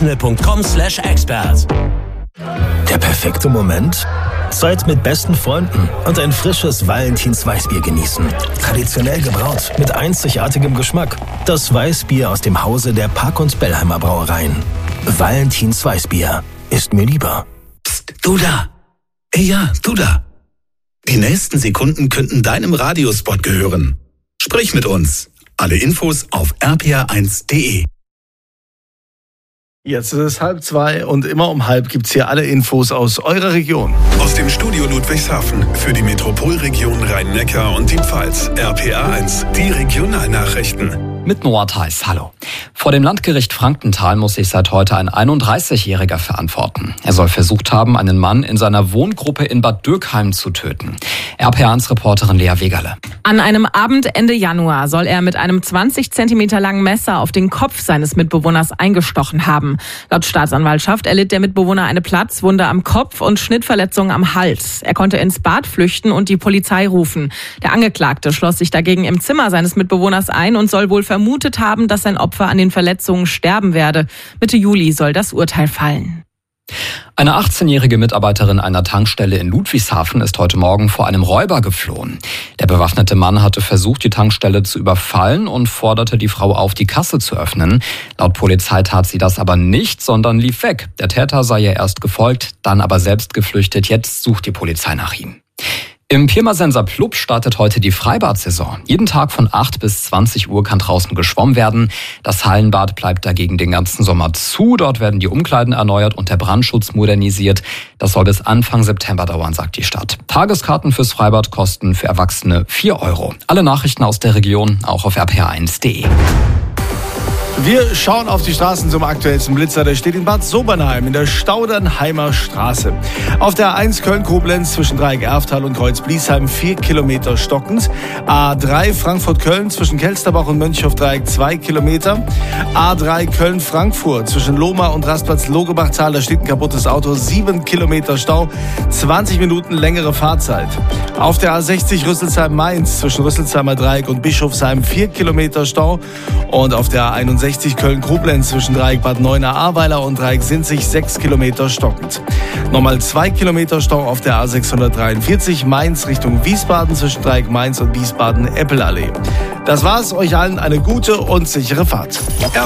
international.com/expert. Der perfekte Moment? Zeit mit besten Freunden und ein frisches Valentins Weißbier genießen. Traditionell gebraut, mit einzigartigem Geschmack. Das Weißbier aus dem Hause der Park- und Bellheimer Brauereien. Valentins Weißbier ist mir lieber. Psst, du da! Ja, du da! Die nächsten Sekunden könnten deinem Radiospot gehören. Sprich mit uns. Alle Infos auf rpa1.de. Jetzt ist es 1:30 und immer um 1:30 gibt's hier alle Infos aus eurer Region. Aus dem Studio Ludwigshafen für die Metropolregion Rhein-Neckar und die Pfalz. RPA1, die Regionalnachrichten. Mit Noah Theis, hallo. Vor dem Landgericht Frankenthal muss sich seit heute ein 31-Jähriger verantworten. Er soll versucht haben, einen Mann in seiner Wohngruppe in Bad Dürkheim zu töten. RPA1-Reporterin Lea Wegerle. An einem Abend Ende Januar soll er mit einem 20 Zentimeter langen Messer auf den Kopf seines Mitbewohners eingestochen haben. Laut Staatsanwaltschaft erlitt der Mitbewohner eine Platzwunde am Kopf und Schnittverletzungen am Hals. Er konnte ins Bad flüchten und die Polizei rufen. Der Angeklagte schloss sich dagegen im Zimmer seines Mitbewohners ein und soll wohl vermutet haben, dass sein Opfer an den Verletzungen sterben werde. Mitte Juli soll das Urteil fallen. Eine 18-jährige Mitarbeiterin einer Tankstelle in Ludwigshafen ist heute Morgen vor einem Räuber geflohen. Der bewaffnete Mann hatte versucht, die Tankstelle zu überfallen und forderte die Frau auf, die Kasse zu öffnen. Laut Polizei tat sie das aber nicht, sondern lief weg. Der Täter sei ihr erst gefolgt, dann aber selbst geflüchtet. Jetzt sucht die Polizei nach ihm. Im Pirmassenser Plub startet heute die Freibad-Saison. Jeden Tag von 8 bis 20 Uhr kann draußen geschwommen werden. Das Hallenbad bleibt dagegen den ganzen Sommer zu. Dort werden die Umkleiden erneuert und der Brandschutz modernisiert. Das soll bis Anfang September dauern, sagt die Stadt. Tageskarten fürs Freibad kosten für Erwachsene 4 €. Alle Nachrichten aus der Region auch auf rpa1.de. Wir schauen auf die Straßen zum aktuellsten Blitzer. Der steht in Bad Sobernheim in der Staudernheimer Straße. Auf der A1 Köln-Koblenz zwischen Dreieck-Erftal und Kreuz-Bliesheim 4 Kilometer stockend. A3 Frankfurt-Köln zwischen Kelsterbach und Mönchhof-Dreieck 2 Kilometer. A3 Köln-Frankfurt zwischen Lohmar und Rastplatz-Logebachtal. Da steht ein kaputtes Auto, 7 Kilometer Stau, 20 Minuten längere Fahrzeit. Auf der A60 Rüsselsheim-Mainz zwischen Rüsselsheimer Dreieck und Bischofsheim 4 Kilometer Stau. Und auf der A61 Köln-Koblenz zwischen Dreieck Bad Neuenahr-Ahrweiler und Dreieck Sinzig 6 Kilometer stockend. Nochmal 2 Kilometer Stau auf der A643 Mainz Richtung Wiesbaden zwischen Dreieck Mainz und Wiesbaden-Eppelallee. Das war's. Euch allen eine gute und sichere Fahrt.